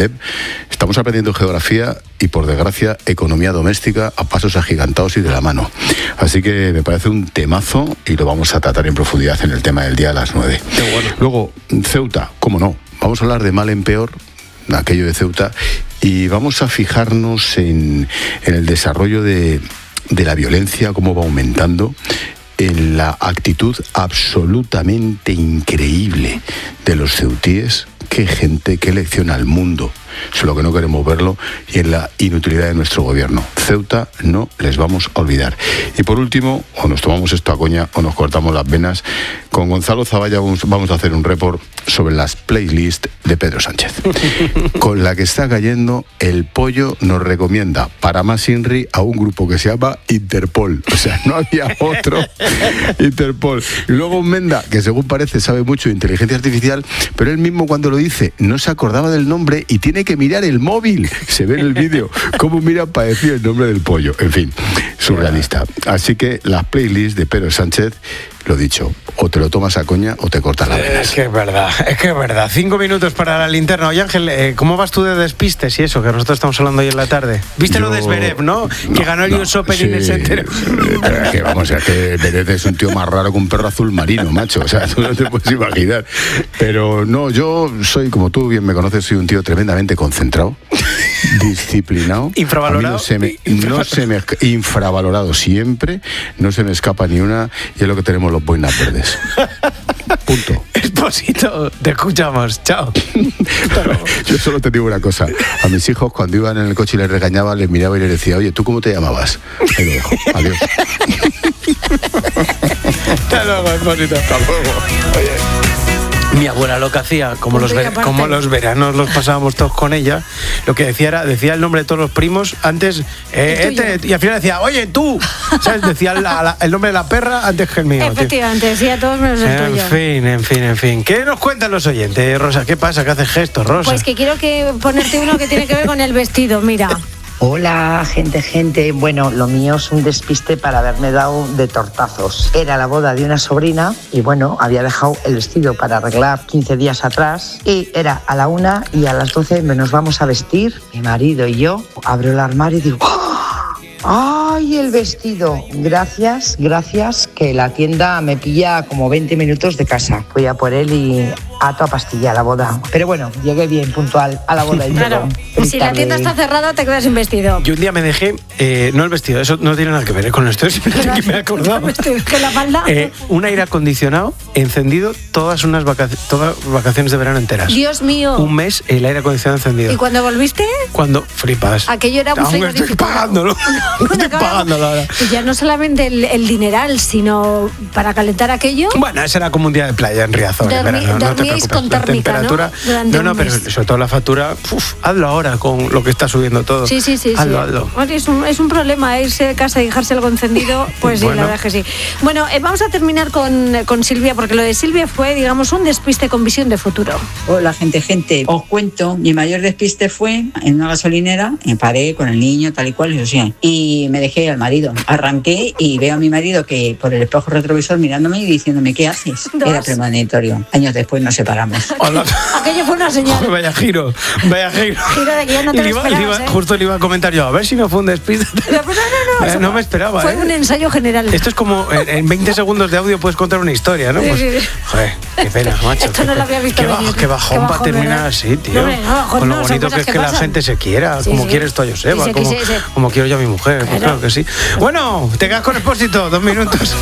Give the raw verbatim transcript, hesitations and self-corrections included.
Indep, estamos aprendiendo geografía y, por desgracia, economía doméstica a pasos agigantados y de la mano. Así que me parece un temazo y lo vamos a tratar en profundidad en el tema del día a las nueve. Qué bueno. Luego, Ceuta, cómo no, vamos a hablar de mal en peor, aquello de Ceuta, y vamos a fijarnos en, en el desarrollo de, de la violencia, cómo va aumentando, en la actitud absolutamente increíble de los ceutíes. Qué gente, qué lección al mundo, solo que no queremos verlo, y en la inutilidad de nuestro gobierno. Ceuta no les vamos a olvidar. Y por último, o nos tomamos esto a coña o nos cortamos las venas, con Gonzalo Zavalla vamos a hacer un report sobre las playlists de Pedro Sánchez. Con la que está cayendo, el Pollo nos recomienda, para más Inri, a un grupo que se llama Interpol. O sea, no había otro. Interpol. Y luego Menda, que según parece sabe mucho de inteligencia artificial, pero él mismo cuando lo dice no se acordaba del nombre y tiene que mirar el móvil. Se ve en el vídeo cómo mira para decir el nombre del pollo. En fin, surrealista. Así que las playlists de Pedro Sánchez, lo dicho, o te lo tomas a coña o te cortas la venas. Es que es verdad, es que es verdad. Cinco minutos para la linterna. Oye, Ángel, eh, ¿cómo vas tú de despistes y eso? Que nosotros estamos hablando hoy en la tarde. ¿Viste Yo... lo de Zverev, no? no que ganó el U S Open sí, en el center. Es que vamos, es que Zverev es un tío más raro que un perro azul marino, macho. O sea, tú no te puedes imaginar. Pero no, yo soy, como tú bien me conoces, soy un tío tremendamente concentrado, disciplinado. Infravalorado. No se me, no se me, infravalorado siempre. No se me escapa ni una. Y es lo que tenemos los boinas verdes. Punto. Esposito, te escuchamos. Chao. Yo solo te digo una cosa. A mis hijos, cuando iban en el coche y les regañaba, les miraba y les decía, oye, ¿tú cómo te llamabas? Ahí lo dejo. Adiós. Hasta luego, Esposito. Hasta luego. Oye. Mi abuela lo que hacía, como los, ver, como los veranos los pasábamos todos con ella, lo que decía era, decía el nombre de todos los primos antes, eh, este, y al final decía, oye, tú, ¿sabes? Decía la, la, el nombre de la perra antes que el mío. Efectivamente, decía todos menos el en tuyo. En fin, en fin, en fin. ¿Qué nos cuentan los oyentes, Rosa? ¿Qué pasa? ¿Qué haces gestos, Rosa? Pues que quiero que ponerte uno que tiene que ver con el vestido, mira. Hola, gente, gente. Bueno, lo mío es un despiste para haberme dado de tortazos. Era la boda de una sobrina y, bueno, había dejado el vestido para arreglar quince días atrás y era a la una y a las doce nos vamos a vestir, mi marido y yo. Abro el armario y digo, ¡oh! ¡Ay, el vestido! Gracias, gracias, que la tienda me pilla como veinte minutos de casa. Voy a por él y ato a pastilla a la boda. Pero bueno, llegué bien puntual a la boda y claro, todo. Si la tienda está cerrada, te quedas sin vestido. Yo un día me dejé, eh, no el vestido, eso no tiene nada que ver con esto, es que me he acordado. ¿Que la falda? Eh, un aire acondicionado encendido todas unas vacaciones, todas vacaciones de verano enteras. Dios mío. Un mes el aire acondicionado encendido. ¿Y cuando volviste? Cuando flipas. Aquello era muy Aún estoy pagándolo. Estoy pagándolo ahora. Y ya no solamente el, el dineral, sino para calentar aquello. Bueno, ese era como un día de playa en Riazor. Dormi, en verano, no te preocupes. Con térmica, temperatura, ¿no? no, no, pero sobre todo la factura, uf, hazlo ahora con lo que está subiendo todo. Sí, sí, sí. Hazlo, sí. hazlo. Bueno, es, un, es un problema irse de casa y dejarse algo encendido, pues sí, bueno. La verdad es que sí. Bueno, eh, vamos a terminar con, con Silvia, porque lo de Silvia fue, digamos, un despiste con visión de futuro. Hola, gente, gente. Os cuento, mi mayor despiste fue en una gasolinera, me paré con el niño, tal y cual, eso sí, y me dejé al marido. Arranqué y veo a mi marido que por el espejo retrovisor mirándome y diciéndome, ¿qué haces? ¿Dos? Era premonitorio. Años después nos separamos. Hola. Aquello fue una señal. Vaya giro, vaya giro. Giro de que ya no te lo iba, esperabas, iba, ¿eh? Justo le iba a comentar yo, a ver si no fue un despiste. Pero, pues, no, no, no. Eh, no me esperaba, Fue ¿eh? un ensayo general. Esto es como, en, en veinte segundos de audio puedes contar una historia, ¿no? Sí, pues, sí. Joder, qué pena, macho. Esto no lo había visto qué venir. Bajo, qué bajón, qué bajón para terminar ¿verdad? Así, tío. No, no, bajón, con lo no, bonito que es que, que la gente se quiera, sí, como sí. quieres tú a Joseba, como, como quiero yo a mi mujer, claro, pues claro que sí. Bueno, te quedas con Expósito, dos minutos.